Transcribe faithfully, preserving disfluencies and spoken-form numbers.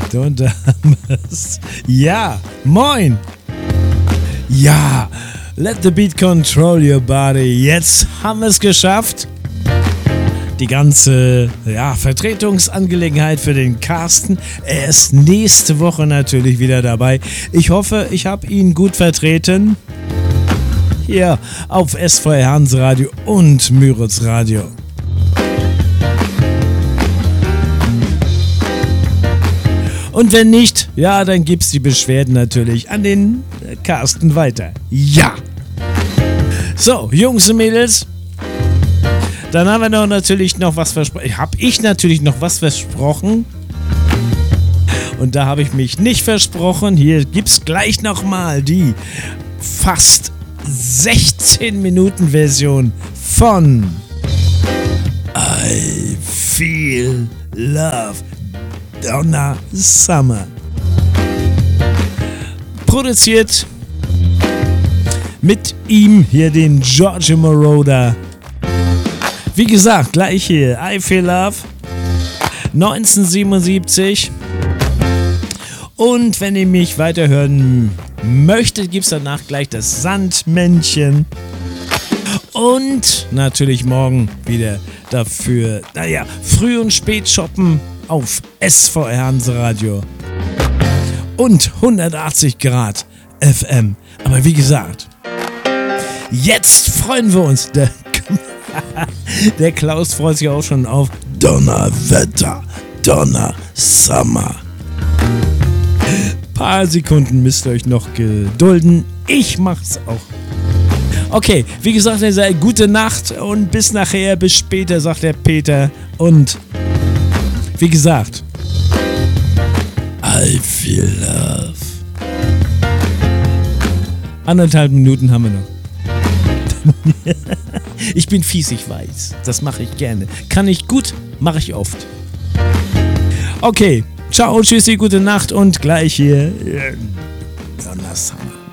Und ja, moin. Ja, let the beat control your body. Jetzt haben wir es geschafft. Die ganze ja, Vertretungsangelegenheit für den Carsten. Er ist nächste Woche natürlich wieder dabei. Ich hoffe, ich habe ihn gut vertreten. Hier auf S V R Hanseradio und Müritz Radio. Und wenn nicht, ja, dann gibt's die Beschwerden natürlich an den Carsten weiter. Ja! So, Jungs und Mädels, dann haben wir noch natürlich noch was versprochen. Hab ich natürlich noch was versprochen. Und da habe ich mich nicht versprochen. Hier gibt's gleich nochmal die fast sechzehn Minuten Version von I Feel Love. Donna Summer. Produziert mit ihm hier den Giorgio Moroder. Wie gesagt, gleich hier I Feel Love neunzehnhundertsiebenundsiebzig. Und wenn ihr mich weiterhören möchtet, gibt es danach gleich das Sandmännchen. Und natürlich morgen wieder dafür, naja, früh und spät shoppen auf S V R Hanseradio und hundertachtzig Grad F M. Aber wie gesagt, jetzt freuen wir uns. Der, der Klaus freut sich auch schon auf Donnerwetter, Donner Summer. Paar Sekunden müsst ihr euch noch gedulden. Ich mach's auch. Okay, wie gesagt, ihr seid gute Nacht und bis nachher, bis später, sagt der Peter. Und wie gesagt, I feel love. Anderthalb Minuten haben wir noch. Ich bin fies, ich weiß. Das mache ich gerne. Kann ich gut, mache ich oft. Okay, ciao, tschüssi, gute Nacht und gleich hier. Donner Summer.